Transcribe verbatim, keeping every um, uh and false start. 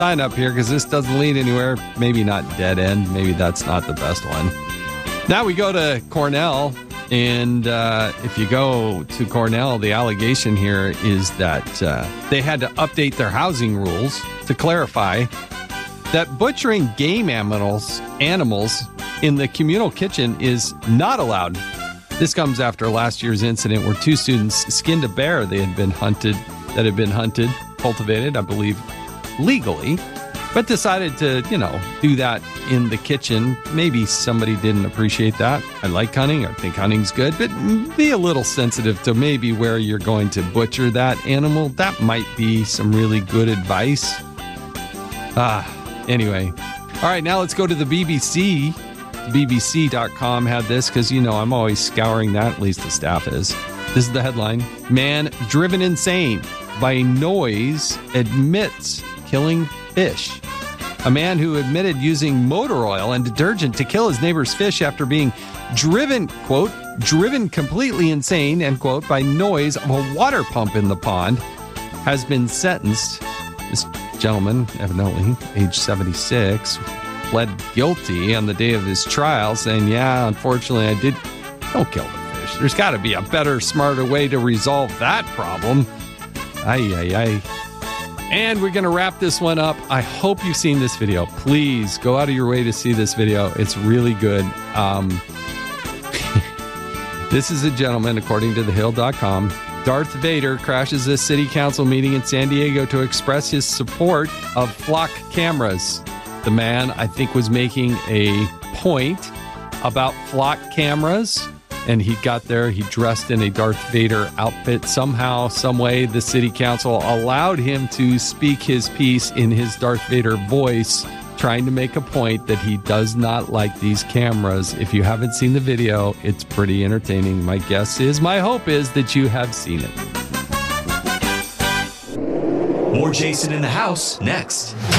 sign up here because this doesn't lead anywhere. Maybe not dead end. Maybe that's not the best one. Now we go to Cornell. And uh, if you go to Cornell, the allegation here is that uh, they had to update their housing rules to clarify that butchering game animals, animals in the communal kitchen is not allowed. This comes after last year's incident where two students skinned a bear they had been hunted, that had been hunted, cultivated, I believe, legally, but decided to, you know, do that in the kitchen. Maybe somebody didn't appreciate that. I like hunting. I think hunting's good, but be a little sensitive to maybe where you're going to butcher that animal. That might be some really good advice. Ah, anyway. All right, now let's go to the B B C. B B C dot com had this because, you know, I'm always scouring that. At least the staff is. This is the headline. Man driven insane by noise admits killing fish. A man who admitted using motor oil and detergent to kill his neighbor's fish after being driven, quote, driven completely insane, end quote, by noise of a water pump in the pond has been sentenced. This gentleman, evidently age seventy-six, pled guilty on the day of his trial, saying, yeah, unfortunately, I did. Don't kill the fish. There's got to be a better, smarter way to resolve that problem. Ay, ay, ay. And we're going to wrap this one up. I hope you've seen this video. Please go out of your way to see this video. It's really good. Um, this is a gentleman, according to the hill dot com. Darth Vader crashes a city council meeting in San Diego to express his support of flock cameras. The man, I think, was making a point about flock cameras. And he got there, he dressed in a Darth Vader outfit. Somehow, some way, the city council allowed him to speak his piece in his Darth Vader voice, trying to make a point that he does not like these cameras. If you haven't seen the video, it's pretty entertaining. My guess is, my hope is that you have seen it. More Jason in the House next.